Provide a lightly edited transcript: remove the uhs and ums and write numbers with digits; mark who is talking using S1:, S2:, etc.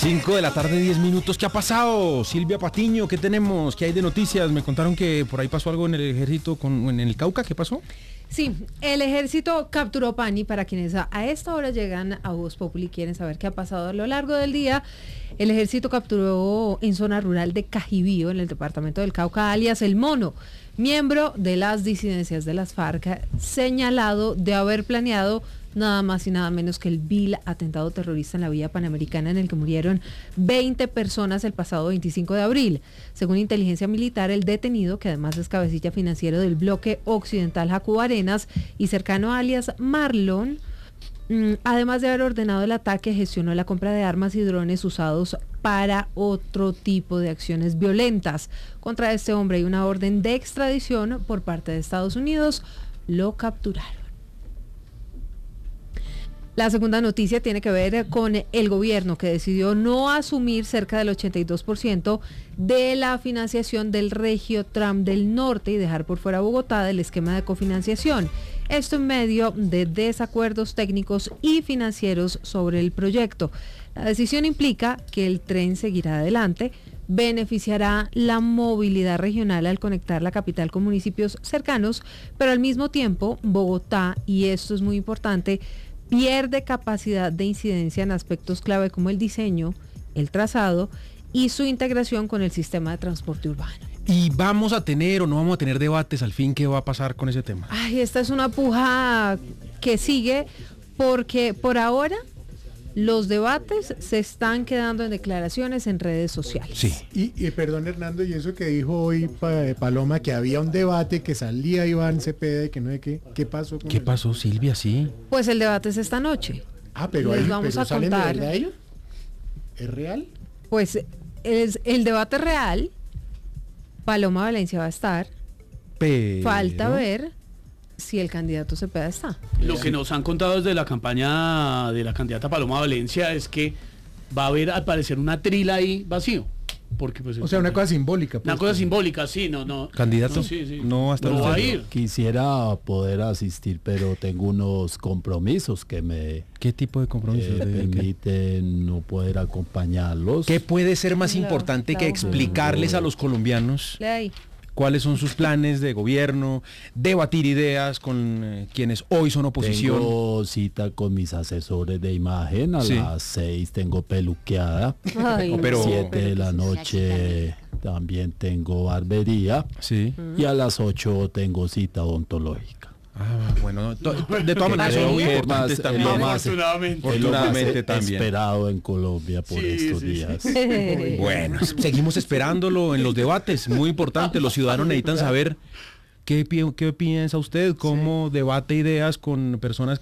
S1: 5 de la tarde, 10 minutos. ¿Qué ha pasado? Silvia Patiño, ¿qué tenemos? ¿Qué hay de noticias? Me contaron que por ahí pasó algo en el ejército, en el Cauca. ¿Qué pasó?
S2: Sí, el ejército capturó Pani. Para quienes a esta hora llegan a Voz Populi y quieren saber qué ha pasado a lo largo del día, el ejército capturó en zona rural de Cajibío, en el departamento del Cauca, alias El Mono, miembro de las disidencias de las FARC, señalado de haber planeado nada más y nada menos que el vil atentado terrorista en la vía panamericana en el que murieron 20 personas el pasado 25 de abril. Según inteligencia militar, el detenido, que además es cabecilla financiero del bloque occidental Jacobo Arenas y cercano a alias Marlon, además de haber ordenado el ataque, gestionó la compra de armas y drones usados para otro tipo de acciones violentas. Contra este hombre hay una orden de extradición por parte de Estados Unidos. Lo capturaron. La segunda noticia tiene que ver con el gobierno, que decidió no asumir cerca del 82% de la financiación del Regiotram del Norte y dejar por fuera a Bogotá del esquema de cofinanciación. Esto en medio de desacuerdos técnicos y financieros sobre el proyecto. La decisión implica que el tren seguirá adelante, beneficiará la movilidad regional al conectar la capital con municipios cercanos, pero al mismo tiempo Bogotá, y esto es muy importante, pierde capacidad de incidencia en aspectos clave como el diseño, el trazado y su integración con el sistema de transporte urbano.
S1: ¿Y vamos a tener o no vamos a tener debates al fin? ¿Qué va a pasar con ese tema?
S2: Ay, esta es una puja que sigue porque por ahora los debates se están quedando en declaraciones en redes sociales.
S1: Sí.
S3: Y perdón, Hernando, y eso que dijo hoy Paloma, que había un debate, que salía Iván Cepeda, que no sé qué pasó con
S1: ¿Qué
S3: él?
S1: pasó, Silvia? Sí.
S2: Pues el debate es esta noche.
S3: Ah, pero
S2: Les
S3: ahí
S2: vamos a
S3: ¿salen
S2: contar.
S3: de verdad ellos? ¿Es real?
S2: Pues es el debate real. Paloma Valencia va a estar.
S1: Pero...
S2: Falta ver si el candidato Cepeda está.
S4: Lo que nos han contado desde la campaña de la candidata Paloma Valencia es que va a haber al parecer una trila ahí vacío. Porque pues,
S3: O sea, una cosa simbólica.
S4: una cosa simbólica, sí, no.
S1: ¿Candidato?
S4: No, sí.
S1: No va a estar
S4: No va a
S1: usted.
S4: ir.
S5: Quisiera poder asistir, pero tengo unos compromisos que me
S1: ¿Qué tipo de compromisos? ¿De qué?
S5: permiten no poder acompañarlos.
S1: ¿Qué puede ser más
S2: Claro,
S1: importante que
S2: claro.
S1: explicarles a los colombianos
S2: Lee ahí.
S1: cuáles son sus planes de gobierno, debatir ideas con quienes hoy son oposición?
S5: Tengo cita con mis asesores de imagen, a
S1: Sí.
S5: las 6 tengo peluqueada,
S2: Ay,
S1: pero-
S5: 7 de la noche también tengo barbería
S1: Sí.
S5: y a las 8 tengo cita odontológica.
S1: Ah, bueno, de todas maneras son
S5: Creo
S1: muy
S5: que
S1: importantes
S5: más-
S1: también.
S5: lo más-
S4: Afortunadamente.
S5: Es lo más
S1: Afortunadamente también.
S5: esperado en Colombia por
S4: Sí,
S5: estos
S4: sí,
S5: días.
S1: Bueno, seguimos esperándolo en los debates, muy importante. Los ciudadanos necesitan saber qué piensa usted, cómo debate ideas con personas